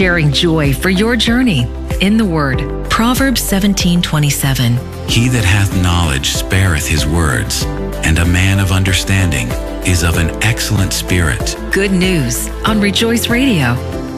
sharing joy for your journey in the Word. Proverbs 17:27. He that hath knowledge spareth his words, and a man of understanding is of an excellent spirit. Good news on Rejoice Radio.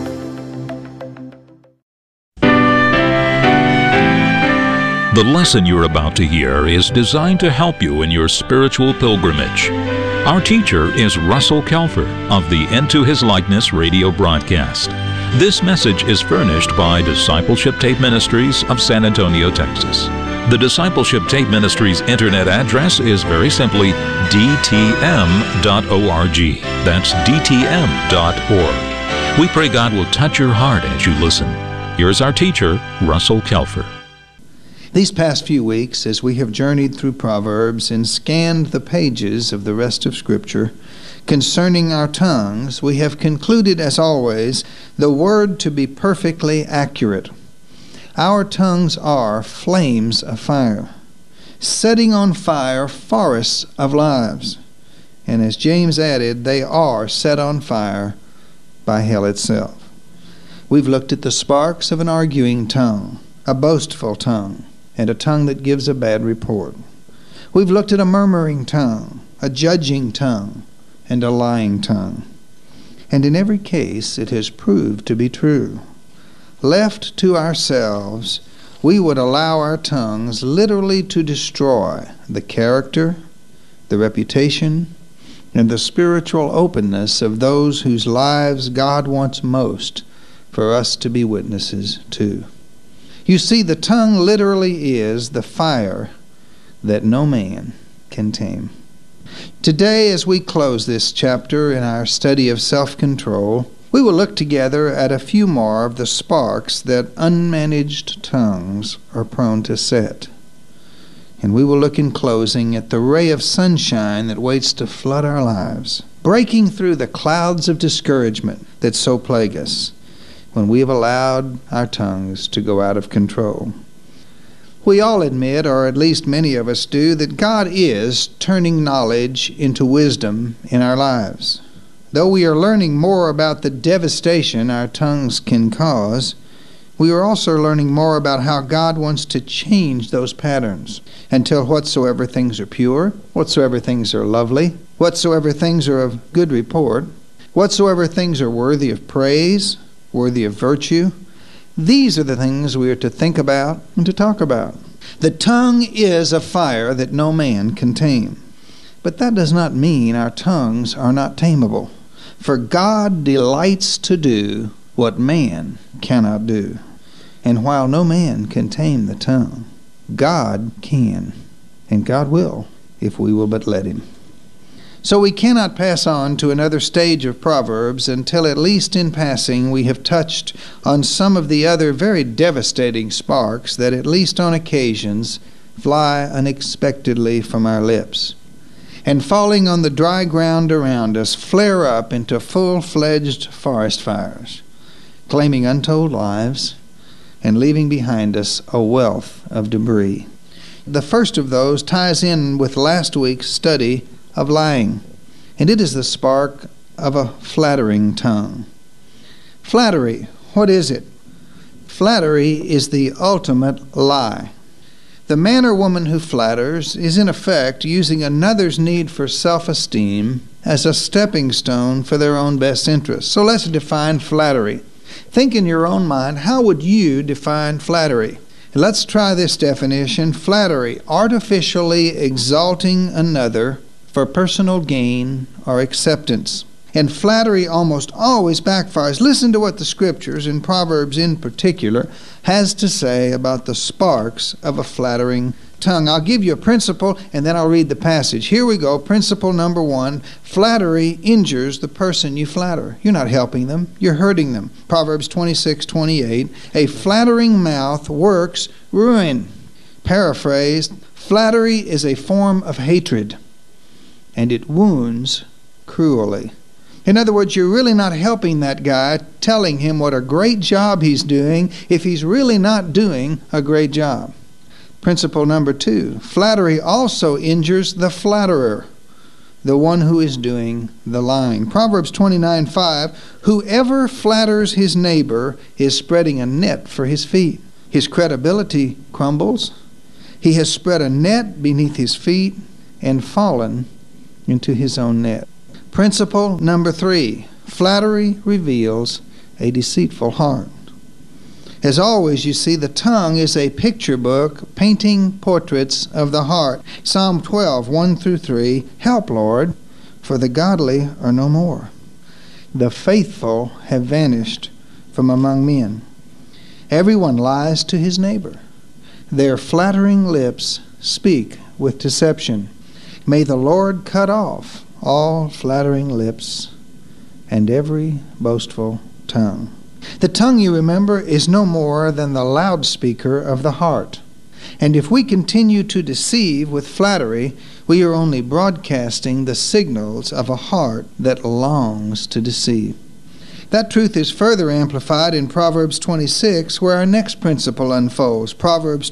The lesson you're about to hear is designed to help you in your spiritual pilgrimage. Our teacher is Russell Kelfer of the Into His Likeness radio broadcast. This message is furnished by Discipleship Tape Ministries of San Antonio, Texas. The Discipleship Tape Ministries internet address is very simply dtm.org. That's dtm.org. We pray God will touch your heart as you listen. Here's our teacher, Russell Kelfer. These past few weeks, as we have journeyed through Proverbs and scanned the pages of the rest of Scripture concerning our tongues, we have concluded, as always, the word to be perfectly accurate. Our tongues are flames of fire, setting on fire forests of lives. And as James added, they are set on fire by hell itself. We've looked at the sparks of an arguing tongue, a boastful tongue, and a tongue that gives a bad report. We've looked at a murmuring tongue, a judging tongue, and a lying tongue. And in every case, it has proved to be true. Left to ourselves, we would allow our tongues literally to destroy the character, the reputation, and the spiritual openness of those whose lives God wants most for us to be witnesses to. You see, the tongue literally is the fire that no man can tame. Today, as we close this chapter in our study of self-control, we will look together at a few more of the sparks that unmanaged tongues are prone to set. And we will look in closing at the ray of sunshine that waits to flood our lives, breaking through the clouds of discouragement that so plague us when we have allowed our tongues to go out of control. We all admit, or at least many of us do, that God is turning knowledge into wisdom in our lives. Though we are learning more about the devastation our tongues can cause, we are also learning more about how God wants to change those patterns until whatsoever things are pure, whatsoever things are lovely, whatsoever things are of good report, whatsoever things are worthy of praise, worthy of virtue, these are the things we are to think about and to talk about. The tongue is a fire that no man can tame. But that does not mean our tongues are not tameable. For God delights to do what man cannot do. And while no man can tame the tongue, God can. And God will, if we will but let Him. So we cannot pass on to another stage of Proverbs until, at least in passing, we have touched on some of the other very devastating sparks that, at least on occasions, fly unexpectedly from our lips, and falling on the dry ground around us, flare up into full-fledged forest fires, claiming untold lives and leaving behind us a wealth of debris. The first of those ties in with last week's study of lying, and it is the spark of a flattering tongue. Flattery, what is it? Flattery is the ultimate lie. The man or woman who flatters is in effect using another's need for self-esteem as a stepping stone for their own best interests. So let's define flattery. Think in your own mind, how would you define flattery? Let's try this definition. Flattery, artificially exalting another for personal gain or acceptance. And flattery almost always backfires. Listen to what the Scriptures, in Proverbs in particular, has to say about the sparks of a flattering tongue. I'll give you a principle, and then I'll read the passage. Here we go. Principle number 1. Flattery injures the person you flatter. You're not helping them. You're hurting them. Proverbs 26:28. A flattering mouth works ruin. Paraphrased, flattery is a form of hatred, and it wounds cruelly. In other words, you're really not helping that guy, telling him what a great job he's doing if he's really not doing a great job. Principle number 2, flattery also injures the flatterer. the one who is doing the lying. Proverbs 29:5, whoever flatters his neighbor is spreading a net for his feet. His credibility crumbles. He has spread a net beneath his feet and fallen into his own net. Principle number 3, flattery reveals a deceitful heart. As always, you see, the tongue is a picture book painting portraits of the heart. Psalm 12, 1-3, help, Lord, for the godly are no more. The faithful have vanished from among men. Everyone lies to his neighbor. Their flattering lips speak with deception. May the Lord cut off all flattering lips and every boastful tongue. The tongue, you remember, is no more than the loudspeaker of the heart. And if we continue to deceive with flattery, we are only broadcasting the signals of a heart that longs to deceive. That truth is further amplified in Proverbs 26, where our next principle unfolds. Proverbs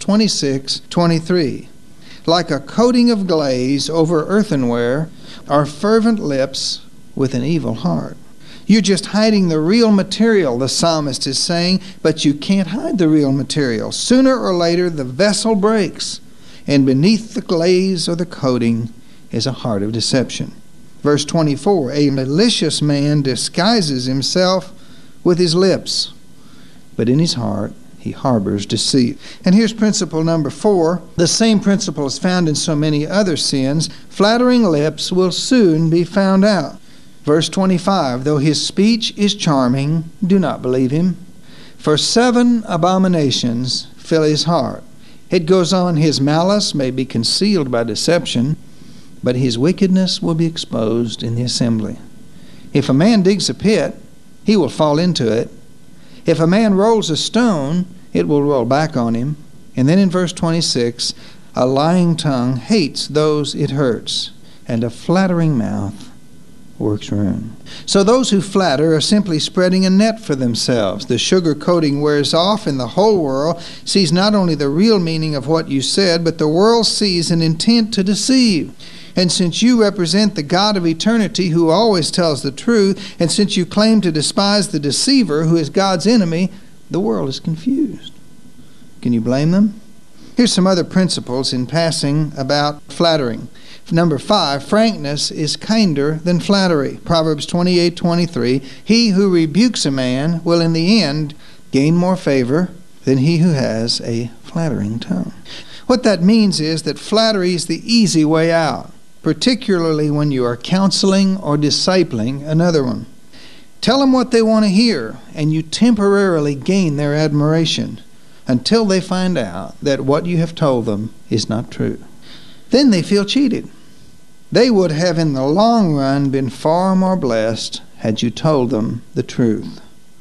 26:23. Like a coating of glaze over earthenware are fervent lips with an evil heart. You're just hiding the real material, the psalmist is saying, but you can't hide the real material. Sooner or later, the vessel breaks, and beneath the glaze or the coating is a heart of deception. Verse 24, a malicious man disguises himself with his lips, but in his heart he harbors deceit. And here's principle number 4. The same principle is found in so many other sins. Flattering lips will soon be found out. Verse 25, though his speech is charming, do not believe him. For 7 abominations fill his heart. It goes on, his malice may be concealed by deception, but his wickedness will be exposed in the assembly. If a man digs a pit, he will fall into it. If a man rolls a stone, it will roll back on him. And then in verse 26, a lying tongue hates those it hurts, and a flattering mouth works ruin. So those who flatter are simply spreading a net for themselves. The sugar coating wears off, and the whole world sees not only the real meaning of what you said, but the world sees an intent to deceive. And since you represent the God of eternity who always tells the truth, and since you claim to despise the deceiver who is God's enemy, the world is confused. Can you blame them? Here's some other principles in passing about flattering. Number 5, frankness is kinder than flattery. Proverbs 28:23, he who rebukes a man will in the end gain more favor than he who has a flattering tongue. What that means is that flattery is the easy way out, particularly when you are counseling or discipling another one. Tell them what they want to hear, and you temporarily gain their admiration until they find out that what you have told them is not true. Then they feel cheated. They would have in the long run been far more blessed had you told them the truth.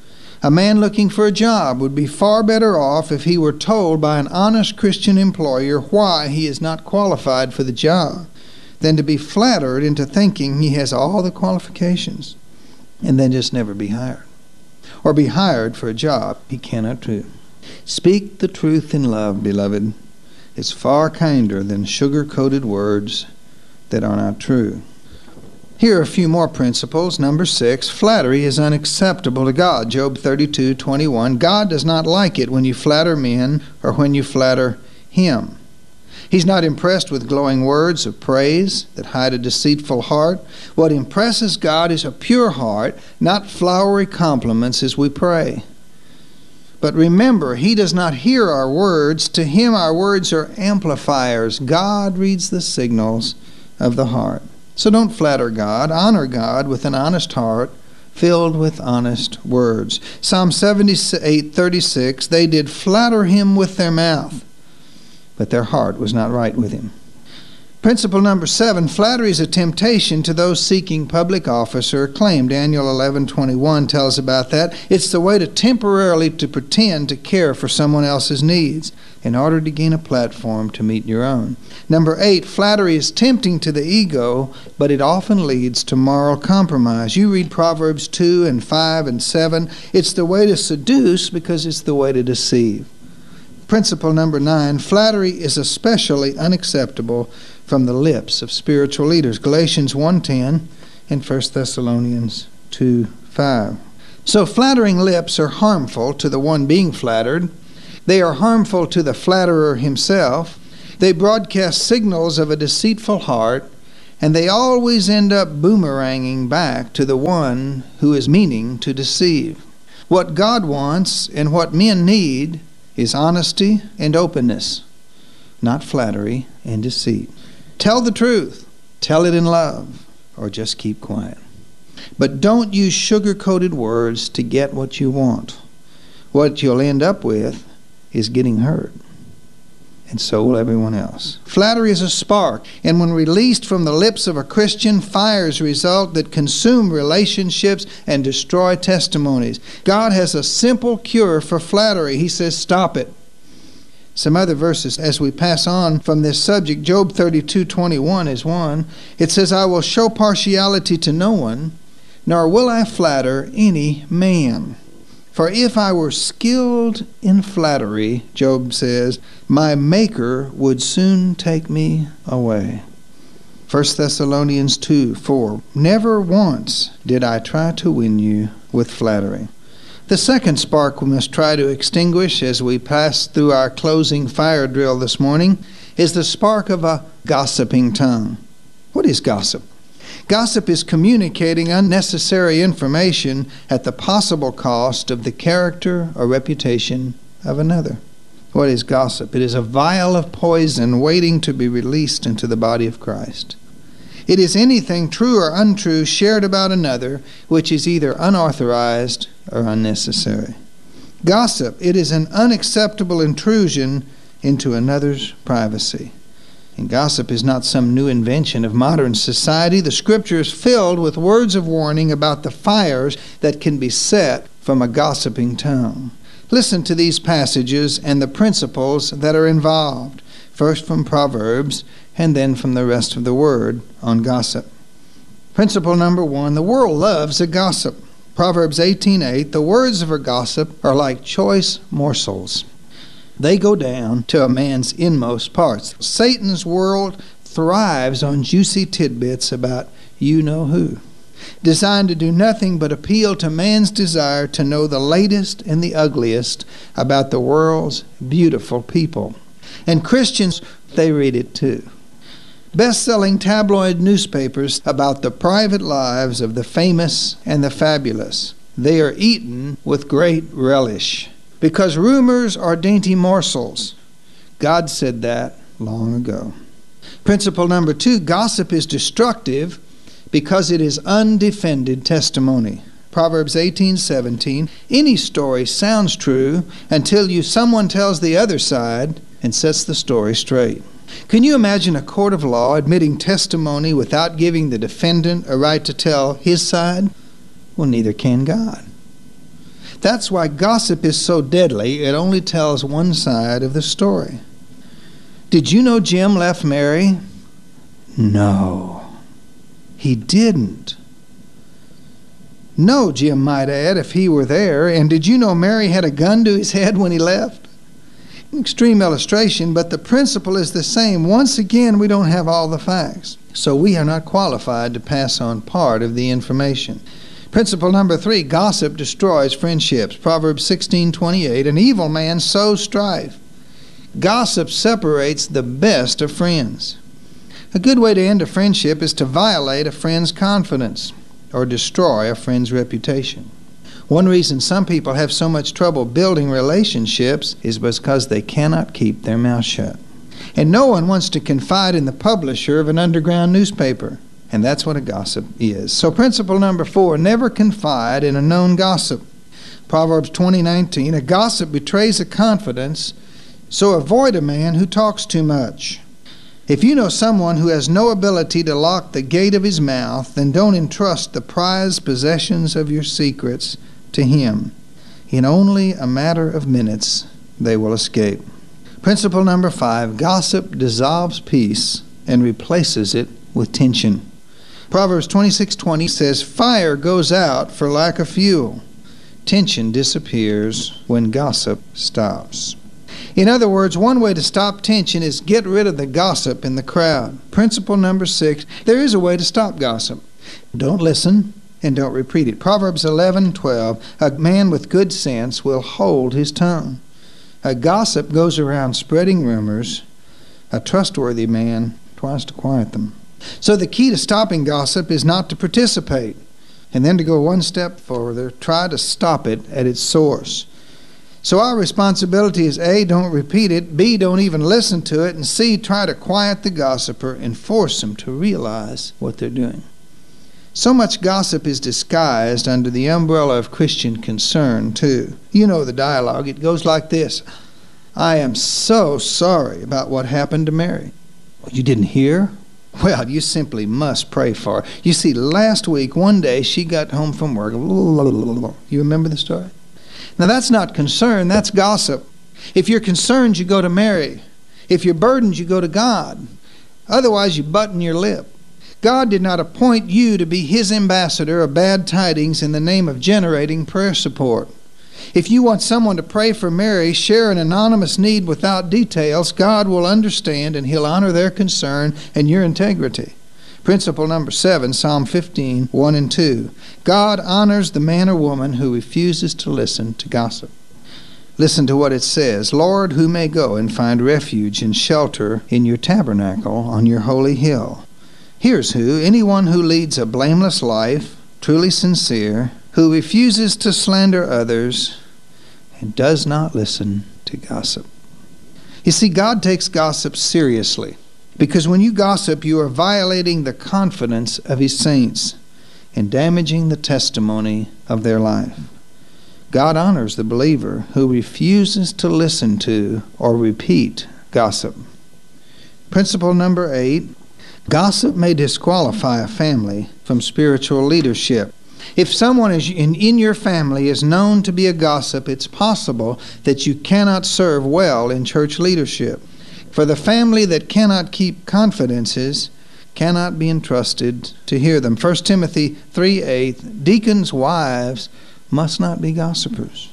A man looking for a job would be far better off if he were told by an honest Christian employer why he is not qualified for the job, than to be flattered into thinking he has all the qualifications and then just never be hired, or be hired for a job he cannot do. Speak the truth in love, beloved. It's far kinder than sugar-coated words that are not true. Here are a few more principles. Number 6, flattery is unacceptable to God. Job 32:21, God does not like it when you flatter men or when you flatter him. He's not impressed with glowing words of praise that hide a deceitful heart. What impresses God is a pure heart, not flowery compliments as we pray. But remember, he does not hear our words. To him our words are amplifiers. God reads the signals of the heart. So don't flatter God. Honor God with an honest heart filled with honest words. Psalm 78:36, they did flatter him with their mouth, but their heart was not right with him. Principle number 7, flattery is a temptation to those seeking public office or acclaim. Daniel 11:21 tells about that. It's the way to temporarily to pretend to care for someone else's needs in order to gain a platform to meet your own. Number 8, flattery is tempting to the ego, but it often leads to moral compromise. You read Proverbs 2 and 5 and 7. It's the way to seduce because it's the way to deceive. Principle number 9, flattery is especially unacceptable from the lips of spiritual leaders. Galatians 1:10 and 1 Thessalonians 2:5. So flattering lips are harmful to the one being flattered. They are harmful to the flatterer himself. They broadcast signals of a deceitful heart, and they always end up boomeranging back to the one who is meaning to deceive. What God wants and what men need is honesty and openness, not flattery and deceit. Tell the truth. Tell it in love, or just keep quiet. But don't use sugar-coated words to get what you want. What you'll end up with is getting hurt. And so will everyone else. Flattery is a spark, and when released from the lips of a Christian, fires result that consume relationships and destroy testimonies. God has a simple cure for flattery. He says, stop it. Some other verses as we pass on from this subject. Job 32:21 is one. It says, I will show partiality to no one, nor will I flatter any man. For if I were skilled in flattery, Job says, my Maker would soon take me away. 1 Thessalonians 2:4. Never once did I try to win you with flattery. The second spark we must try to extinguish as we pass through our closing fire drill this morning is the spark of a gossiping tongue. What is gossip? Gossip is communicating unnecessary information at the possible cost of the character or reputation of another. What is gossip? It is a vial of poison waiting to be released into the body of Christ. It is anything true or untrue shared about another which is either unauthorized or unnecessary. Gossip, it is an unacceptable intrusion into another's privacy. And gossip is not some new invention of modern society. The Scripture is filled with words of warning about the fires that can be set from a gossiping tongue. Listen to these passages and the principles that are involved, first from Proverbs and then from the rest of the Word on gossip. Principle number 1, the world loves a gossip. Proverbs 18:8, the words of a gossip are like choice morsels. They go down to a man's inmost parts. Satan's world thrives on juicy tidbits about you-know-who, designed to do nothing but appeal to man's desire to know the latest and the ugliest about the world's beautiful people. And Christians, they read it too. Best-selling tabloid newspapers about the private lives of the famous and the fabulous. They are eaten with great relish, because rumors are dainty morsels. God said that long ago. Principle number 2, gossip is destructive because it is undefended testimony. Proverbs 18:17, any story sounds true until someone tells the other side and sets the story straight. Can you imagine a court of law admitting testimony without giving the defendant a right to tell his side? Well, neither can God. That's why gossip is so deadly. It only tells one side of the story. Did you know Jim left Mary? No, he didn't. No, Jim might add, if he were there. And did you know Mary had a gun to his head when he left? Extreme illustration, but the principle is the same. Once again, we don't have all the facts, so we are not qualified to pass on part of the information. Principle number 3, gossip destroys friendships. Proverbs 16:28, an evil man sows strife. Gossip separates the best of friends. A good way to end a friendship is to violate a friend's confidence or destroy a friend's reputation. One reason some people have so much trouble building relationships is because they cannot keep their mouth shut. And no one wants to confide in the publisher of an underground newspaper. And that's what a gossip is. So principle number 4, never confide in a known gossip. Proverbs 20:19, a gossip betrays a confidence, so avoid a man who talks too much. If you know someone who has no ability to lock the gate of his mouth, then don't entrust the prized possessions of your secrets to him. In only a matter of minutes, they will escape. Principle number 5, gossip dissolves peace and replaces it with tension. Proverbs 26:20 says, fire goes out for lack of fuel. Tension disappears when gossip stops. In other words, one way to stop tension is get rid of the gossip in the crowd. Principle number 6, there is a way to stop gossip. Don't listen and don't repeat it. Proverbs 11:12, a man with good sense will hold his tongue. A gossip goes around spreading rumors. A trustworthy man tries to quiet them. So the key to stopping gossip is not to participate, and then to go one step further, try to stop it at its source. So our responsibility is A, don't repeat it, B, don't even listen to it, and C, try to quiet the gossiper and force them to realize what they're doing. So much gossip is disguised under the umbrella of Christian concern, too. You know the dialogue. It goes like this. I am so sorry about what happened to Mary. You didn't hear? Well, you simply must pray for her. You see, last week, one day, she got home from work. You remember the story? Now, that's not concern. That's gossip. If you're concerned, you go to Mary. If you're burdened, you go to God. Otherwise, you button your lip. God did not appoint you to be His ambassador of bad tidings in the name of generating prayer support. If you want someone to pray for Mary, share an anonymous need without details, God will understand and He'll honor their concern and your integrity. Principle number 7, Psalm 15, 1 and 2. God honors the man or woman who refuses to listen to gossip. Listen to what it says. Lord, who may go and find refuge and shelter in your tabernacle on your holy hill? Here's who, anyone who leads a blameless life, truly sincere, who refuses to slander others, and does not listen to gossip. You see, God takes gossip seriously, because when you gossip, you are violating the confidence of His saints and damaging the testimony of their life. God honors the believer who refuses to listen to or repeat gossip. Principle number 8, gossip may disqualify a family from spiritual leadership. If someone in your family is known to be a gossip, it's possible that you cannot serve well in church leadership. For the family that cannot keep confidences cannot be entrusted to hear them. 1 Timothy 3:8, deacons' wives must not be gossipers.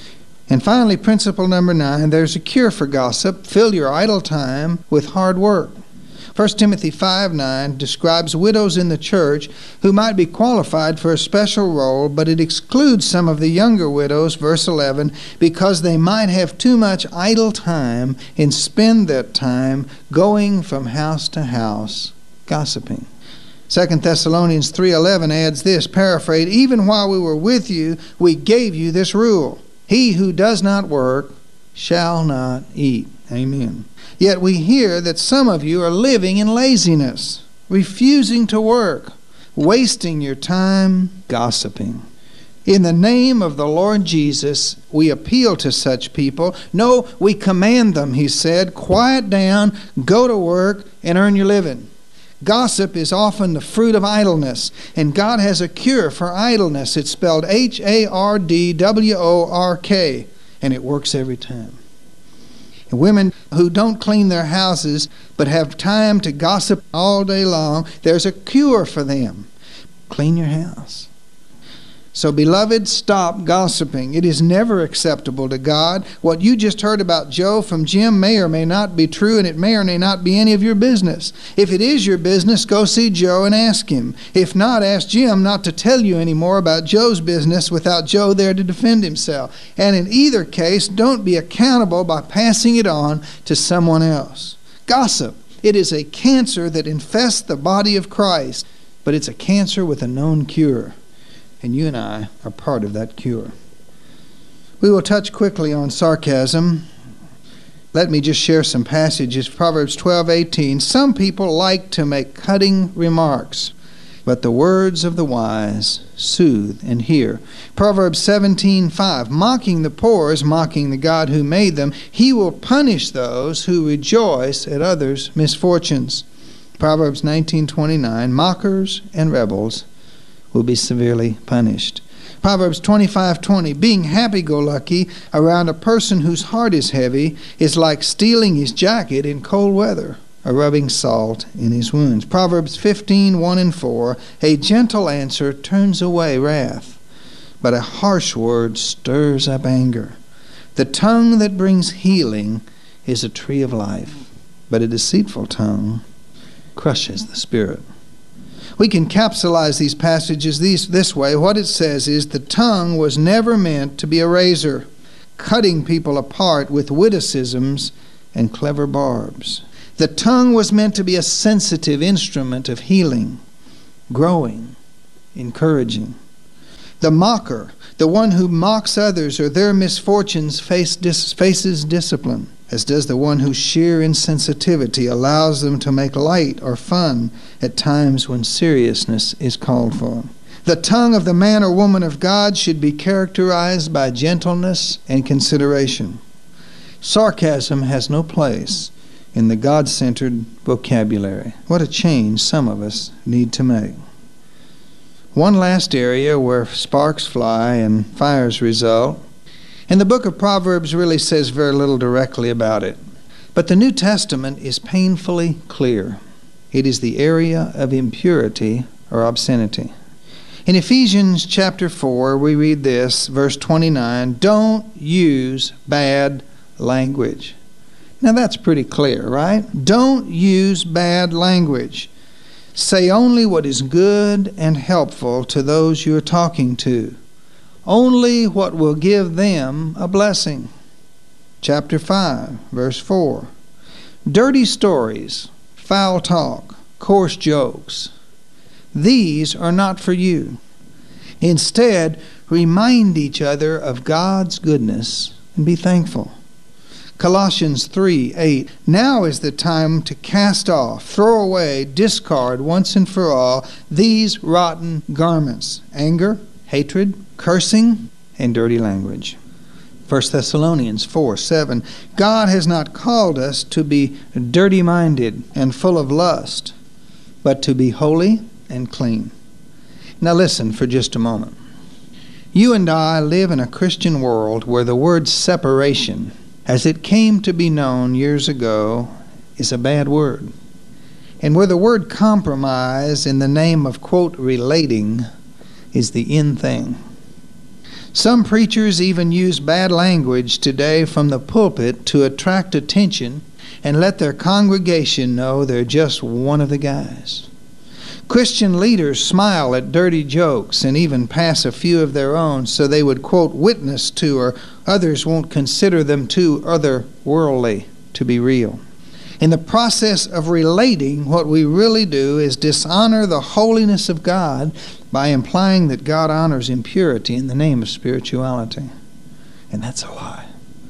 And finally, principle number 9, there's a cure for gossip. Fill your idle time with hard work. 1 Timothy 5:9 describes widows in the church who might be qualified for a special role, but it excludes some of the younger widows, verse 11, because they might have too much idle time and spend that time going from house to house, gossiping. 2 Thessalonians 3:11 adds this, paraphrase, even while we were with you, we gave you this rule. He who does not work shall not eat. Amen. Yet we hear that some of you are living in laziness, refusing to work, wasting your time gossiping. In the name of the Lord Jesus, we appeal to such people. No, we command them, he said, quiet down, go to work, and earn your living. Gossip is often the fruit of idleness, and God has a cure for idleness. It's spelled Hardwork, and it works every time. And women who don't clean their houses but have time to gossip all day long, there's a cure for them. Clean your house. So, beloved, stop gossiping. It is never acceptable to God. What you just heard about Joe from Jim may or may not be true, and it may or may not be any of your business. If it is your business, go see Joe and ask him. If not, ask Jim not to tell you any more about Joe's business without Joe there to defend himself. And in either case, don't be accountable by passing it on to someone else. Gossip, it is a cancer that infests the body of Christ, but it's a cancer with a known cure. And you and I are part of that cure. We will touch quickly on sarcasm. Let me just share some passages. Proverbs 12:18. Some people like to make cutting remarks, but the words of the wise soothe and hear. Proverbs 17:5. Mocking the poor is mocking the God who made them. He will punish those who rejoice at others' misfortunes. Proverbs 19:29. Mockers and rebels will be severely punished. Proverbs 25:20, being happy-go-lucky around a person whose heart is heavy is like stealing his jacket in cold weather or rubbing salt in his wounds. Proverbs 15:1 and 4, a gentle answer turns away wrath, but a harsh word stirs up anger. The tongue that brings healing is a tree of life, but a deceitful tongue crushes the spirit. We can capsulize these passages this way. What it says is the tongue was never meant to be a razor, cutting people apart with witticisms and clever barbs. The tongue was meant to be a sensitive instrument of healing, growing, encouraging. The mocker, the one who mocks others or their misfortunes, faces discipline, as does the one whose sheer insensitivity allows them to make light or fun at times when seriousness is called for. The tongue of the man or woman of God should be characterized by gentleness and consideration. Sarcasm has no place in the God-centered vocabulary. What a change some of us need to make. One last area where sparks fly and fires result. And the book of Proverbs really says very little directly about it. But the New Testament is painfully clear. It is the area of impurity or obscenity. In Ephesians chapter 4, we read this, verse 29, "Don't use bad language." Now that's pretty clear, right? Don't use bad language. Say only what is good and helpful to those you are talking to. Only what will give them a blessing. Chapter 5, verse 4. Dirty stories, foul talk, coarse jokes. These are not for you. Instead, remind each other of God's goodness and be thankful. Colossians 3:8. Now is the time to cast off, throw away, discard once and for all these rotten garments: anger, hatred, cursing, and dirty language. 1 Thessalonians 4:7. God has not called us to be dirty-minded and full of lust, but to be holy and clean. Now listen for just a moment. You and I live in a Christian world where the word separation, as it came to be known years ago, is a bad word. And where the word compromise in the name of, quote, relating, is the in thing. Some preachers even use bad language today from the pulpit to attract attention and let their congregation know they're just one of the guys. Christian leaders smile at dirty jokes and even pass a few of their own so they would, quote, witness to, or others won't consider them too otherworldly to be real. In the process of relating, what we really do is dishonor the holiness of God by implying that God honors impurity in the name of spirituality. And that's a lie.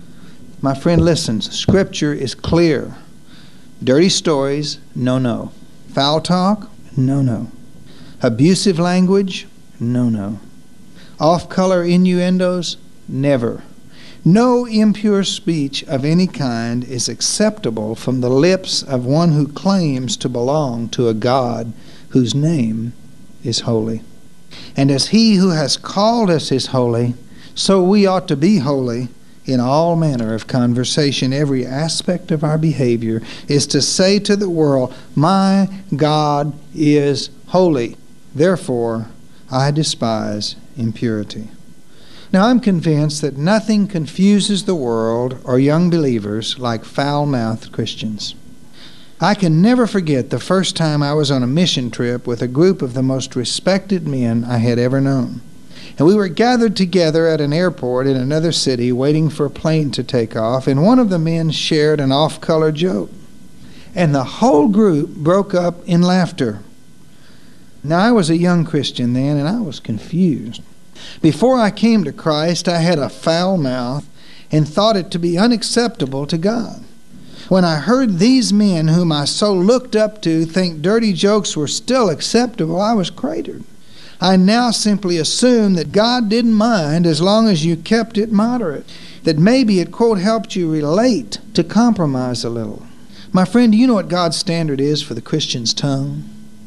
My friend, listen, Scripture is clear. Dirty stories, no. Foul talk, no. Abusive language, no. Off-color innuendos, never. No impure speech of any kind is acceptable from the lips of one who claims to belong to a God whose name is holy. And as He who has called us is holy, so we ought to be holy in all manner of conversation. Every aspect of our behavior is to say to the world, my God is holy. Therefore, I despise impurity. Now, I'm convinced that nothing confuses the world or young believers like foul-mouthed Christians. I can never forget the first time I was on a mission trip with a group of the most respected men I had ever known. And we were gathered together at an airport in another city waiting for a plane to take off, and one of the men shared an off-color joke. And the whole group broke up in laughter. Now, I was a young Christian then, and I was confused. Before I came to Christ, I had a foul mouth and thought it to be unacceptable to God. When I heard these men whom I so looked up to think dirty jokes were still acceptable, I was cratered. I now simply assume that God didn't mind as long as you kept it moderate, that maybe it, quote, helped you relate to compromise a little. My friend, do you know what God's standard is for the Christian's tongue?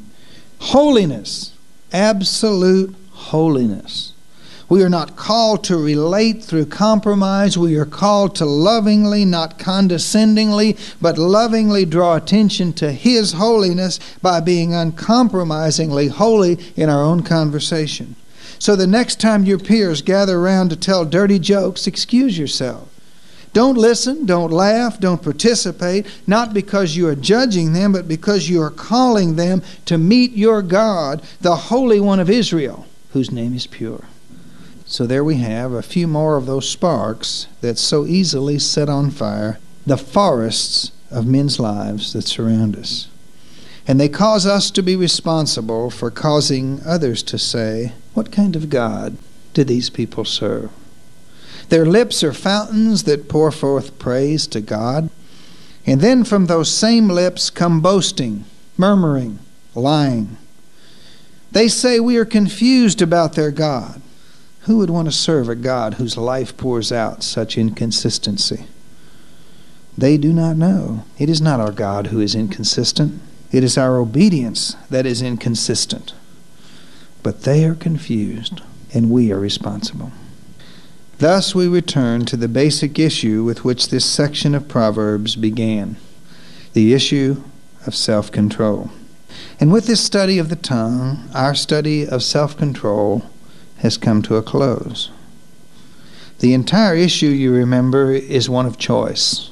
Holiness. Absolute holiness. We are not called to relate through compromise. We are called to lovingly, not condescendingly, but lovingly draw attention to His holiness by being uncompromisingly holy in our own conversation. So the next time your peers gather around to tell dirty jokes, excuse yourself. Don't listen, don't laugh, don't participate, not because you are judging them, but because you are calling them to meet your God, the Holy One of Israel, whose name is pure. So there we have a few more of those sparks that so easily set on fire the forests of men's lives that surround us. And they cause us to be responsible for causing others to say, what kind of God do these people serve? Their lips are fountains that pour forth praise to God. And then from those same lips come boasting, murmuring, lying. They say we are confused about their God. Who would want to serve a God whose life pours out such inconsistency? They do not know. It is not our God who is inconsistent. It is our obedience that is inconsistent. But they are confused, and we are responsible. Thus we return to the basic issue with which this section of Proverbs began, the issue of self-control. And with this study of the tongue, our study of self-control has come to a close. The entire issue, you remember, is one of choice.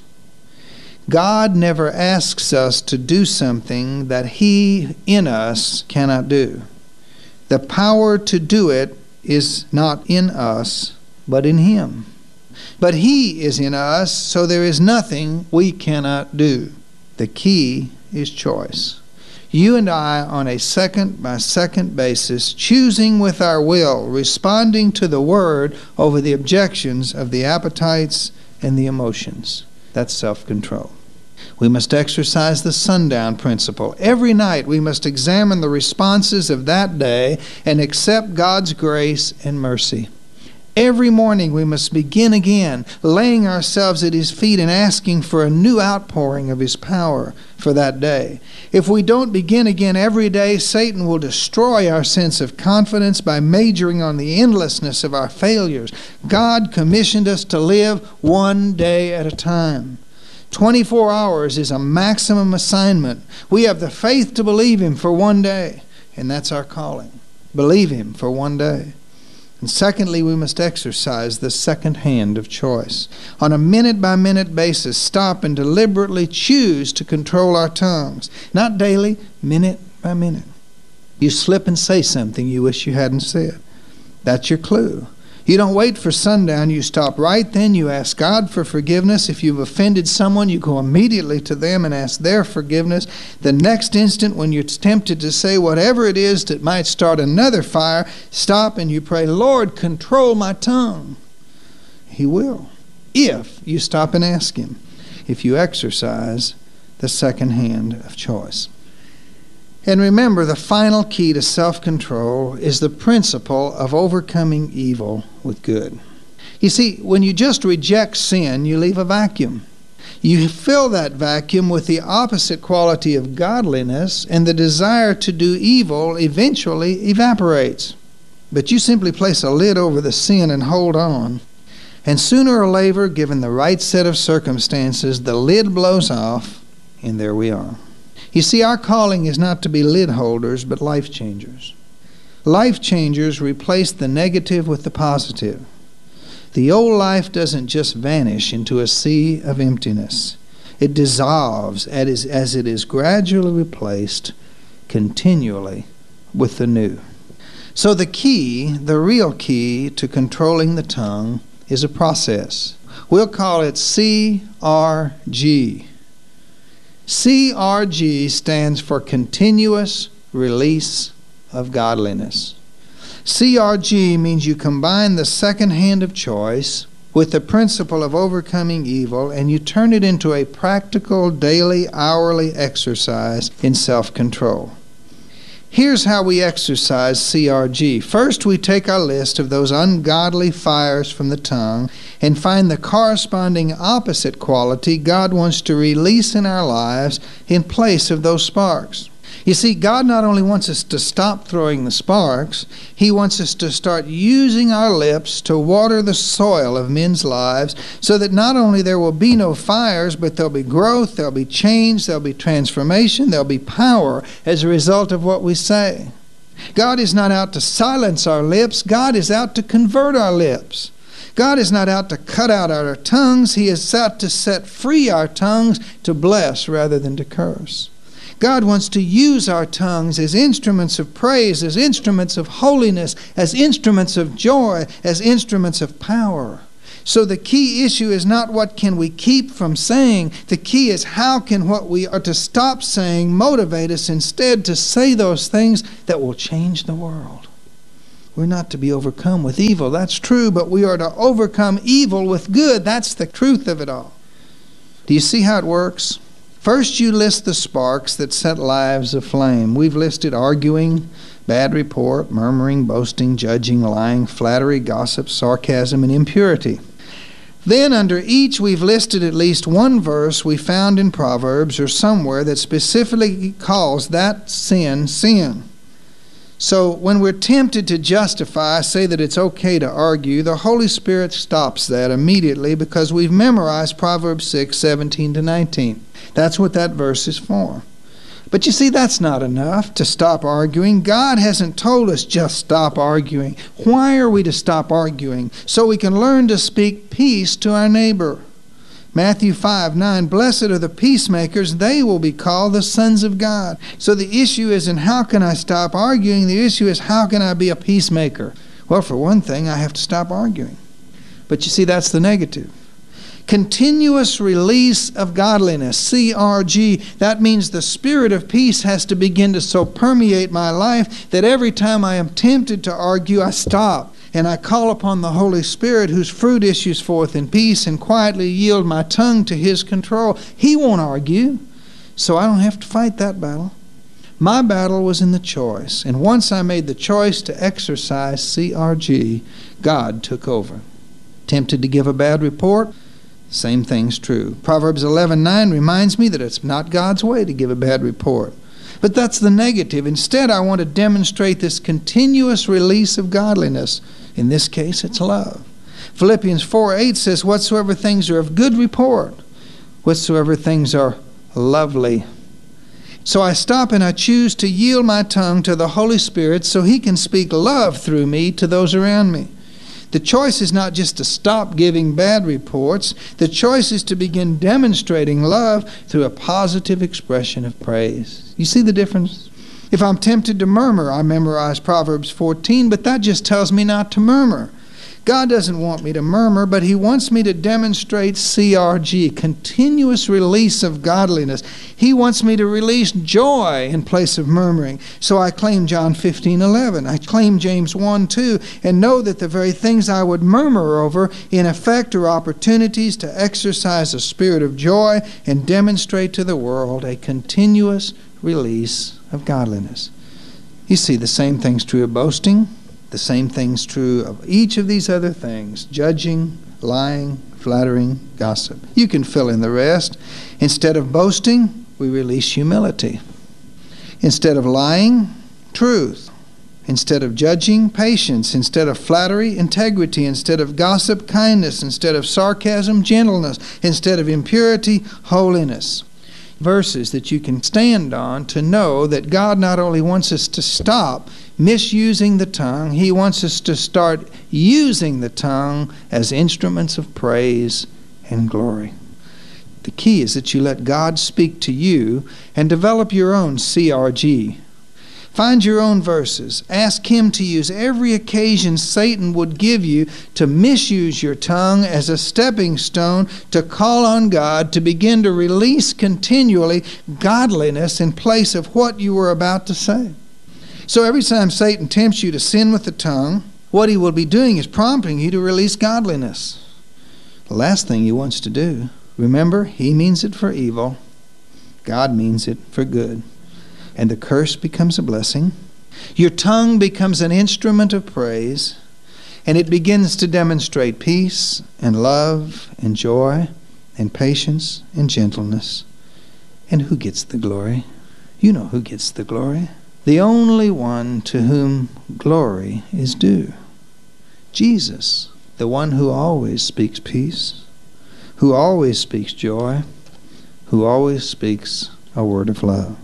God never asks us to do something that He in us cannot do. The power to do it is not in us, but in Him. But He is in us, so there is nothing we cannot do. The key is choice. You and I, on a second-by-second basis, choosing with our will, responding to the Word over the objections of the appetites and the emotions. That's self-control. We must exercise the sundown principle. Every night we must examine the responses of that day and accept God's grace and mercy. Every morning we must begin again, laying ourselves at His feet and asking for a new outpouring of His power for that day. If we don't begin again every day, Satan will destroy our sense of confidence by majoring on the endlessness of our failures. God commissioned us to live one day at a time. 24 hours is a maximum assignment. We have the faith to believe Him for one day, and that's our calling. Believe Him for one day. And secondly, we must exercise the second hand of choice. On a minute-by-minute basis, stop and deliberately choose to control our tongues. Not daily, minute by minute. You slip and say something you wish you hadn't said. That's your clue. You don't wait for sundown. You stop right then. You ask God for forgiveness. If you've offended someone, you go immediately to them and ask their forgiveness. The next instant, when you're tempted to say whatever it is that might start another fire, stop and you pray, Lord, control my tongue. He will, if you stop and ask Him, if you exercise the second hand of choice. And remember, the final key to self-control is the principle of overcoming evil with good. You see, when you just reject sin, you leave a vacuum. You fill that vacuum with the opposite quality of godliness, and the desire to do evil eventually evaporates. But you simply place a lid over the sin and hold on. And sooner or later, given the right set of circumstances, the lid blows off, and there we are. You see, our calling is not to be lid holders, but life changers. Life changers replace the negative with the positive. The old life doesn't just vanish into a sea of emptiness. It dissolves as it is gradually replaced continually with the new. So the key, the real key to controlling the tongue is a process. We'll call it CRG. CRG stands for Continuous Release of Godliness. CRG means you combine the second hand of choice with the principle of overcoming evil, and you turn it into a practical, daily, hourly exercise in self-control. Here's how we exercise CRG. First, we take our list of those ungodly fires from the tongue and find the corresponding opposite quality God wants to release in our lives in place of those sparks. You see, God not only wants us to stop throwing the sparks, He wants us to start using our lips to water the soil of men's lives so that not only there will be no fires, but there'll be growth, there'll be change, there'll be transformation, there'll be power as a result of what we say. God is not out to silence our lips. God is out to convert our lips. God is not out to cut out our tongues. He is out to set free our tongues to bless rather than to curse. God wants to use our tongues as instruments of praise, as instruments of holiness, as instruments of joy, as instruments of power. So the key issue is not what can we keep from saying. The key is how can what we are to stop saying motivate us instead to say those things that will change the world. We're not to be overcome with evil. That's true, but we are to overcome evil with good. That's the truth of it all. Do you see how it works? First, you list the sparks that set lives aflame. We've listed arguing, bad report, murmuring, boasting, judging, lying, flattery, gossip, sarcasm, and impurity. Then under each we've listed at least one verse we found in Proverbs or somewhere that specifically calls that sin, sin. So when we're tempted to justify, say that it's okay to argue, the Holy Spirit stops that immediately because we've memorized Proverbs 6:17-19. That's what that verse is for. But you see, that's not enough to stop arguing. God hasn't told us just stop arguing. Why are we to stop arguing? So we can learn to speak peace to our neighbor. Matthew 5:9, blessed are the peacemakers, they will be called the sons of God. So the issue isn't how can I stop arguing, the issue is how can I be a peacemaker? Well, for one thing, I have to stop arguing. But you see, that's the negative. Continuous release of godliness, CRG, that means the spirit of peace has to begin to so permeate my life that every time I am tempted to argue, I stop. And I call upon the Holy Spirit whose fruit issues forth in peace and quietly yield my tongue to His control. He won't argue, so I don't have to fight that battle. My battle was in the choice. And once I made the choice to exercise CRG, God took over. Tempted to give a bad report? Same thing's true. Proverbs 11:9 reminds me that it's not God's way to give a bad report. But that's the negative. Instead, I want to demonstrate this continuous release of godliness. In this case, it's love. Philippians 4:8 says, whatsoever things are of good report, whatsoever things are lovely. So I stop and I choose to yield my tongue to the Holy Spirit so He can speak love through me to those around me. The choice is not just to stop giving bad reports. The choice is to begin demonstrating love through a positive expression of praise. You see the difference? If I'm tempted to murmur, I memorize Proverbs 14, but that just tells me not to murmur. God doesn't want me to murmur, but He wants me to demonstrate CRG, continuous release of godliness. He wants me to release joy in place of murmuring. So I claim John 15:11. I claim James 1:2, and know that the very things I would murmur over, in effect, are opportunities to exercise a spirit of joy and demonstrate to the world a continuous release of godliness. You see, the same thing's true of boasting. The same thing's true of each of these other things: judging, lying, flattering, gossip. You can fill in the rest. Instead of boasting, we release humility. Instead of lying, truth. Instead of judging, patience. Instead of flattery, integrity. Instead of gossip, kindness. Instead of sarcasm, gentleness. Instead of impurity, holiness. Verses that you can stand on to know that God not only wants us to stop misusing the tongue, He wants us to start using the tongue as instruments of praise and glory. The key is that you let God speak to you and develop your own CRG. Find your own verses. Ask Him to use every occasion Satan would give you to misuse your tongue as a stepping stone to call on God to begin to release continually godliness in place of what you were about to say. So every time Satan tempts you to sin with the tongue, what he will be doing is prompting you to release godliness. The last thing he wants to do, remember, he means it for evil. God means it for good. And the curse becomes a blessing. Your tongue becomes an instrument of praise, and it begins to demonstrate peace and love and joy and patience and gentleness. And who gets the glory? You know who gets the glory. The only one to whom glory is due. Jesus, the one who always speaks peace, who always speaks joy, who always speaks a word of love.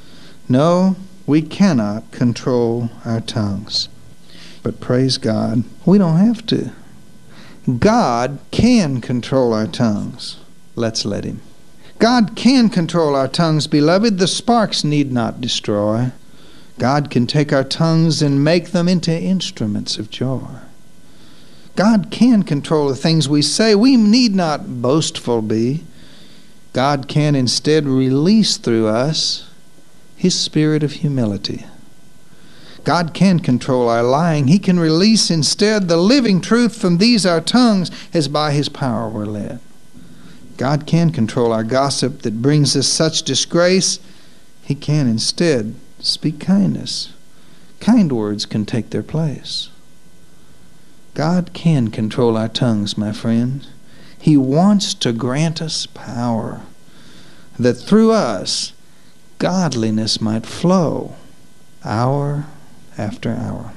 No, we cannot control our tongues. But praise God, we don't have to. God can control our tongues. Let's let Him. God can control our tongues, beloved. The sparks need not destroy. God can take our tongues and make them into instruments of joy. God can control the things we say. We need not boastful be. God can instead release through us His spirit of humility. God can control our lying. He can release instead the living truth from these our tongues, as by His power we're led. God can control our gossip that brings us such disgrace. He can instead speak kindness. Kind words can take their place. God can control our tongues, my friend. He wants to grant us power, that through us godliness might flow hour after hour.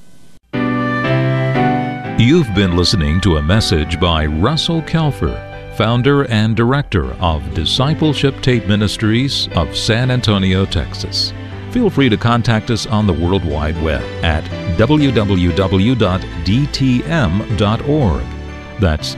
You've been listening to a message by Russell Kelfer, founder and director of Discipleship Tape Ministries of San Antonio, Texas. Feel free to contact us on the World Wide Web at www.dtm.org. That's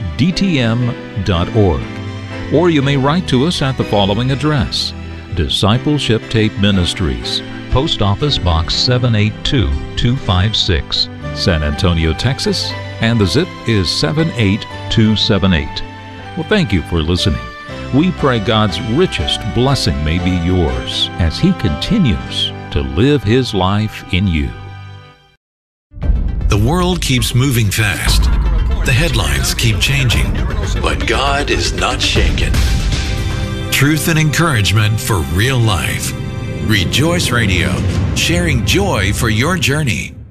dtm.org. Or you may write to us at the following address: Discipleship Tape Ministries, Post Office Box 782256, San Antonio, Texas, and the zip is 78278. Well, thank you for listening. We pray God's richest blessing may be yours as He continues to live His life in you. The world keeps moving fast. The headlines keep changing, but God is not shaken. Truth and encouragement for real life. Rejoice Radio, sharing joy for your journey.